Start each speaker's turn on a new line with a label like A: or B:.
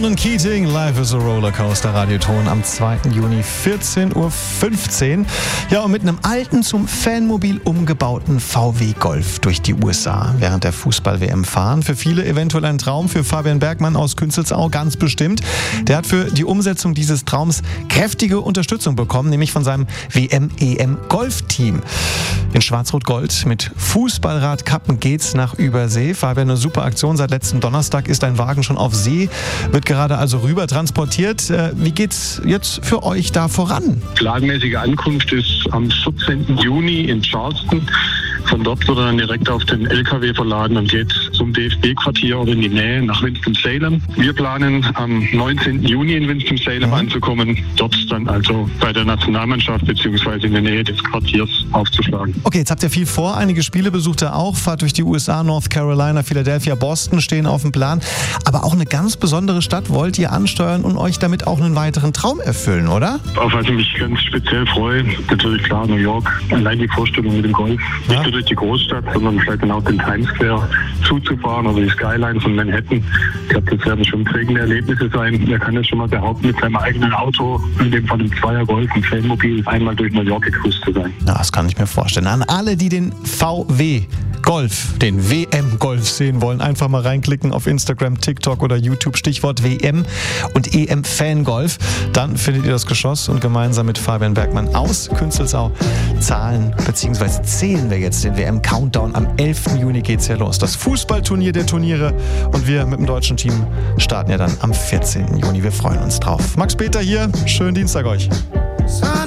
A: Ronan Keating, Life is a Rollercoaster, Radioton am 2. Juni, 14.15 Uhr. Ja, und mit einem alten, zum Fanmobil umgebauten VW Golf durch die USA während der Fußball-WM fahren. Für viele eventuell ein Traum, für Fabian Bergmann aus Künzelsau ganz bestimmt. Der hat für die Umsetzung dieses Traums kräftige Unterstützung bekommen, nämlich von seinem WM-EM-Golf-Team. In Schwarz-Rot-Gold mit Fußballradkappen geht's nach Übersee. Fabian, eine super Aktion. Seit letzten Donnerstag ist ein Wagen schon auf See, wird gerade also rüber transportiert. Wie geht's jetzt für euch da voran?
B: Planmäßige Ankunft ist am 14. Juni in Charleston. Von dort wird er dann direkt auf den LKW verladen und geht zum DFB-Quartier oder in die Nähe nach Winston-Salem. Wir planen am 19. Juni in Winston-Salem anzukommen, dort dann also bei der Nationalmannschaft bzw. in der Nähe des Quartiers aufzuschlagen.
A: Okay, jetzt habt ihr viel vor, einige Spiele besucht ihr auch, fahrt durch die USA, North Carolina, Philadelphia, Boston stehen auf dem Plan. Aber auch eine ganz besondere Stadt wollt ihr ansteuern und euch damit auch einen weiteren Traum erfüllen, oder?
B: Auf was ich mich ganz speziell freue, natürlich klar New York. Allein die Vorstellung mit dem Golf. Nicht nur durch die Großstadt, sondern vielleicht dann auch den Times Square zuzufahren oder die Skyline von Manhattan. Ich glaube, das werden schon prägende Erlebnisse sein. Wer kann das schon mal behaupten, mit seinem eigenen Auto, in dem von einem Zweier Golf, ein Fanmobil, einmal durch New York gecruised zu sein.
A: Ja, das kann ich mir vorstellen. An alle, die den VW Golf, den WM-Golf sehen wollen, einfach mal reinklicken auf Instagram, TikTok oder YouTube, Stichwort WM und EM-Fangolf. Dann findet ihr das Geschoss und gemeinsam mit Fabian Bergmann aus Künzelsau zählen wir jetzt den WM-Countdown. Am 11. Juni geht's ja los. Das Fußballturnier der Turniere und wir mit dem deutschen Team starten ja dann am 14. Juni. Wir freuen uns drauf. Max Peter hier, schönen Dienstag euch.